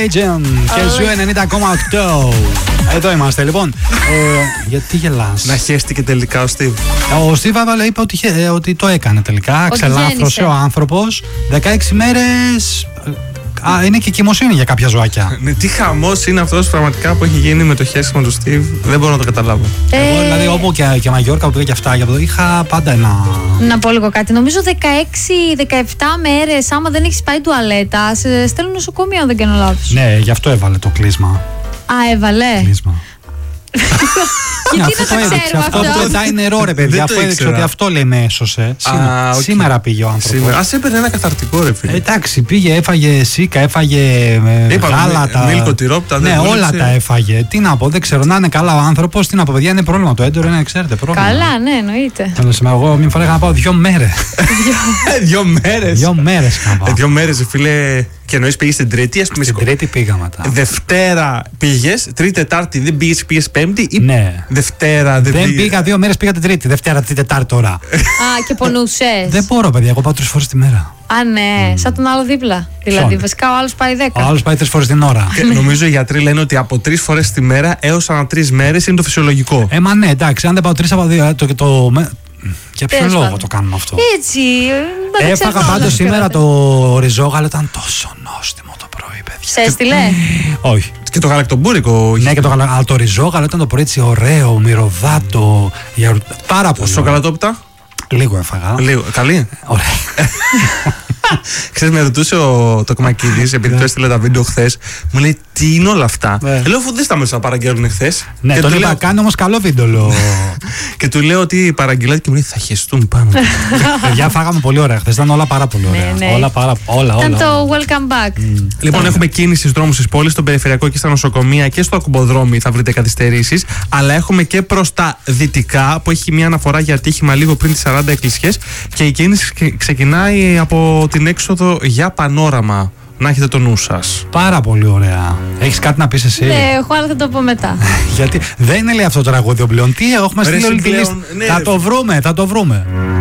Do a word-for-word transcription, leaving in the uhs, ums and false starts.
Legend και Ζου ενενήντα κόμμα οκτώ. Εδώ είμαστε λοιπόν. ε, γιατί γελάς? Να χέστηκε τελικά ο Steve. Ο Steve έβαλε, είπε ότι, ε, ότι το έκανε τελικά. Ξελάφρωσε ο άνθρωπος. δεκαέξι μέρες. Α, είναι και κοιμοσύνη για κάποια ζωάκια. Ναι, τι χαμός είναι αυτός πραγματικά που έχει γίνει με το χέσιμο του Steve. Δεν μπορώ να το καταλάβω. Ε... Εγώ δηλαδή όπου και, και Μαγιόρκα που πήγα και αυτά, είχα πάντα ένα. Να πω λίγο κάτι. Νομίζω δεκαέξι δεκαεπτά μέρες, άμα δεν έχεις πάει τουαλέτα, σε στέλνουν νοσοκομείο αν δεν κάνω λάθος. Ναι, γι' αυτό έβαλε το κλείσμα. Α, έβαλε. Κλείσμα. Γιατί δεν το ξέρω αυτό. Αυτό πετάει νερό, ρε παιδιά. Αφού έδειξε ότι αυτό λέει με έσωσε. Σήμερα, okay. Σήμερα πήγε ο άνθρωπος. Ας έπαιρνε ένα καθαρτικό, ρε φίλε. Εντάξει, πήγε, έφαγε σίκα, έφαγε γάλατα. Μίλκο, τυρόπιτα. Ναι, όλα τα έφαγε. Τι να πω, δεν ξέρω. Να είναι καλά ο άνθρωπος. Τι να πω, παιδιά, είναι πρόβλημα. Το έντορο είναι, ξέρετε, πρόβλημα. Καλά, ναι, εννοείται. Εγώ μια φορά είχα να πάω δύο μέρες. Δύο μέρες. Δύο μέρες είχα να πάω. Δύο μέρες, φίλε. Και εννοείς πήγες την Τρίτη, ας πούμε. Στην Τρίτη πήγα μετά. Δευτέρα πήγες, Τρίτη, Τετάρτη δεν πήγες, πήγες Πέμπτη ή ναι. Δευτέρα δεν, δεν πήγες. πήγα δύο μέρες, πήγα την Τρίτη. Δευτέρα, Τρίτη, Τετάρτη τώρα. Α, και πονούσες. Δεν μπορώ, παιδιά, εγώ πάω τρεις φορές τη μέρα. Α, ναι, σαν τον άλλο δίπλα. Δηλαδή, βασικά ο άλλος πάει δέκα. Ο άλλος πάει τρεις φορές την ώρα. Και νομίζω οι γιατροί λένε ότι από τρεις φορές τη μέρα έως ανά τρεις μέρες είναι το φυσιολογικό. Ε, μα ναι, εντάξει, αν δεν πάω τρεις από δύο. Το, το, για ποιο λόγο το κάνουμε αυτό? Έτσι. Έφαγα πάντως σήμερα το ριζόγαλο, ήταν τόσο νόστιμο το πρωί, παιδιά. Σε έστειλε? Όχι. Και το γαλακτομπούρικο. Ναι, και το, γαλα... Αλλά το ριζόγαλο ήταν το πρωί έτσι ωραίο, μυρωδάτο. Για... Πάρα πολύ. Σοκολατόπιτα. Λίγο έφαγα. Λίγο. Καλή. Ωραία. Ξέρεις, με ρωτούσε ο Τοκμακίδης, επειδή του έστειλε τα βίντεο χθες, μου λέει τι είναι όλα αυτά. Λέω, αφού δεν σταμάτησα να παραγγέλνουν χθες. Ναι, τον είπα, κάνει όμως καλό βίντεο. Και του λέω ότι παραγγελάτε και μου λέει θα χεστούν πάνω. Παιδιά, φάγαμε πολύ ωραία χθες, ήταν όλα πάρα πολύ ωραία. Όλα, πάρα όλα. Ήταν το welcome back. Λοιπόν, έχουμε κίνηση στους δρόμους της πόλης, στον περιφερειακό και στα νοσοκομεία και στο ακουμποδρόμι θα βρείτε καθυστερήσεις. Αλλά έχουμε και προς τα δυτικά που έχει μια αναφορά για ατύχημα λίγο πριν τις σαράντα εκκλησιές και η κίνηση ξεκινάει από την έξοδο για Πανόραμα. Να έχετε το νου σας. Πάρα πολύ ωραία. Έχεις κάτι να πεις εσύ? Ναι, έχω, αλλά θα το πω μετά. Γιατί δεν είναι λέει αυτό το τραγούδι πλέον. Τι έχουμε στείλει όλη τη λίστα. Θα το βρούμε, θα το βρούμε.